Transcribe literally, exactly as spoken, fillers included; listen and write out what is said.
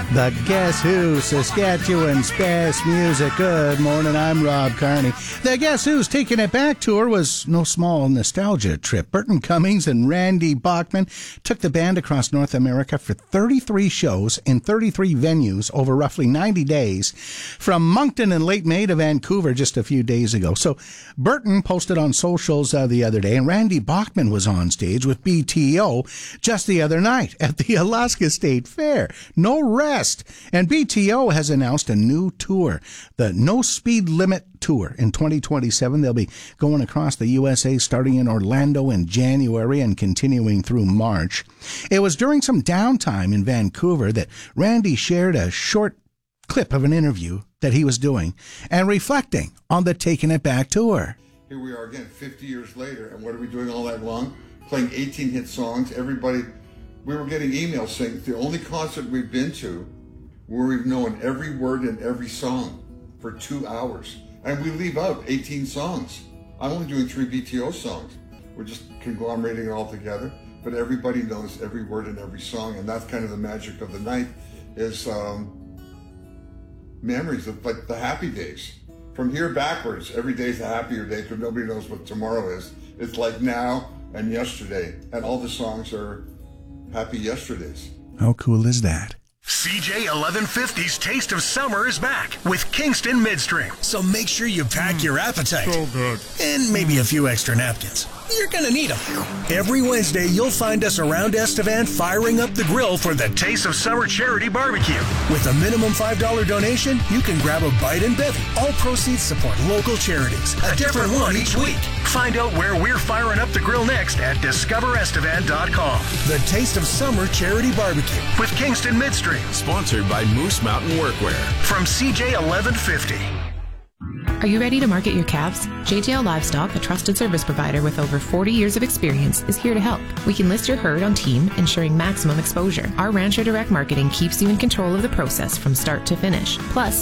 The Guess Who Saskatchewan Space Music. Good morning, I'm Rob Carney. The Guess Who's Taking It Back tour was no small nostalgia trip. Burton Cummings and Randy Bachman took the band across North America for thirty-three shows in thirty-three venues over roughly ninety days, from Moncton in late May to Vancouver just a few days ago. So Burton posted on socials uh, the other day, and Randy Bachman was on stage with B T O just the other night at the Alaska State Fair. No rest. And B T O has announced a new tour, the No Speed Limit Tour in twenty twenty-seven. They'll be going across the U S A, starting in Orlando in January and continuing through March. It was during some downtime in Vancouver that Randy shared a short clip of an interview that he was doing and reflecting on the Taking It Back tour. Here we are again, fifty years later, and what are we doing all that long? Playing eighteen hit songs. Everybody, we were getting emails saying it's the only concert we've been to where we've known every word in every song for two hours. And we leave out eighteen songs. I'm only doing three B T O songs. We're just conglomerating it all together, but everybody knows every word in every song, and that's kind of the magic of the night, is um, memories of like the happy days. From here backwards, every day's a happier day because nobody knows what tomorrow is. It's like now and yesterday, and all the songs are happy yesterdays. How cool is that? C J eleven fifty's Taste of Summer is back with Kingston Midstream. So make sure you pack mm, your appetite. So good. And maybe a few extra napkins. You're going to need them. Every Wednesday, you'll find us around Estevan firing up the grill for the Taste of Summer Charity Barbecue. With a minimum five dollars donation, you can grab a bite and bevy. All proceeds support local charities. A different one each week. Find out where we're firing up the grill next at discover estevan dot com. The Taste of Summer Charity Barbecue with Kingston Midstream. Sponsored by Moose Mountain Workwear. From C J eleven fifty. Are you ready to market your calves? J J L Livestock, a trusted service provider with over forty years of experience, is here to help. We can list your herd on team, ensuring maximum exposure. Our Rancher Direct Marketing keeps you in control of the process from start to finish. Plus,